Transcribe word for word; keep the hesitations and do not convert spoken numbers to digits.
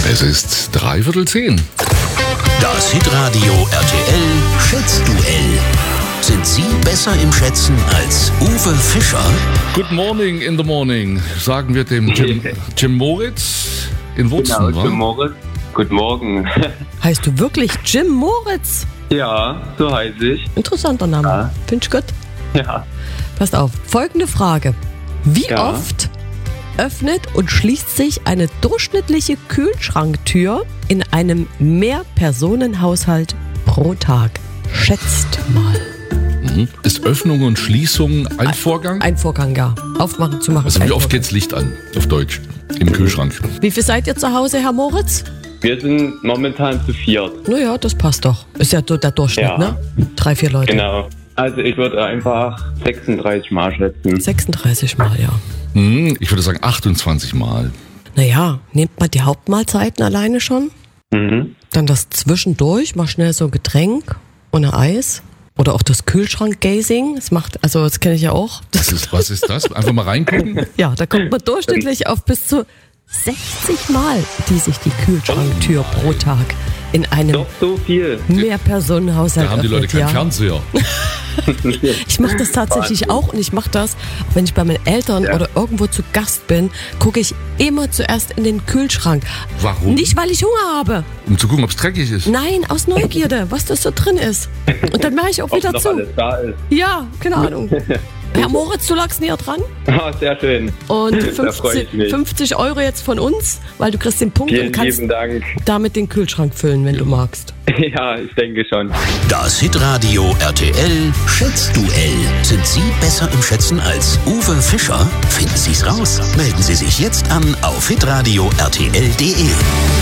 Es ist dreiviertel zehn. Das Hitradio R T L Schätzduell. Sind Sie besser im Schätzen als Uwe Fischer? Good morning in the morning, sagen wir dem Jim, Jim Moritz in Wurzen, Genau, wa? Jim Moritz. Guten Morgen. Heißt du wirklich Jim Moritz? Ja, so heiße ich. Interessanter Name. Ja. Finde ich gut. Ja. Passt auf. Folgende Frage. Wie Ja. oft öffnet und schließt sich eine durchschnittliche Kühlschranktür in einem Mehrpersonenhaushalt pro Tag? Schätzt mal. Mhm. Ist Öffnung und Schließung ein Vorgang? Ein Vorgang, ja. Aufmachen, zumachen. Also ein wie oft Vorgang. geht's Licht an, auf Deutsch, im Kühlschrank? Wie viel seid ihr zu Hause, Herr Moritz? Wir sind momentan zu viert. Naja, das passt doch. Ist ja der Durchschnitt, Ja. ne? Drei, vier Leute. Genau. Also ich würde einfach sechsunddreißig Mal schätzen. sechsunddreißig Mal, ja. Mhm. Ich würde sagen achtundzwanzig Mal. Naja, nehmt mal die Hauptmahlzeiten alleine schon. Mhm. Dann das zwischendurch, mal schnell so ein Getränk und ein Eis. Oder auch das Kühlschrank-Gazing. Das macht, also das kenne ich ja auch. Das Was ist, was ist das? Einfach mal reingucken? ja, da kommt man durchschnittlich auf bis zu sechzig Mal, die sich die Kühlschranktür pro Tag in einem Doch so viel. Mehrpersonenhaushalt Da haben die öffnet. Leute keinen ja. Fernseher. Ich mache das tatsächlich auch und ich mache das, wenn ich bei meinen Eltern Ja. oder irgendwo zu Gast bin, gucke ich immer zuerst in den Kühlschrank. Warum? Nicht, weil ich Hunger habe. Um zu gucken, ob es dreckig ist. Nein, aus Neugierde, was das so drin ist. Und dann mache ich auch Ob wieder noch zu. alles da ist. Ja, keine Ahnung. Herr Moritz, du lagst näher dran. Ah, sehr schön. Und Da freue fünfzig, ich mich. fünfzig Euro jetzt von uns, weil du kriegst den Punkt Vielen und kannst lieben Dank. damit den Kühlschrank füllen, wenn du magst. Ja, ich denke schon. Das Hitradio R T L Schätzduell. Sind Sie besser im Schätzen als Uwe Fischer? Finden Sie's raus. Melden Sie sich jetzt an auf hitradio r t l punkt d e.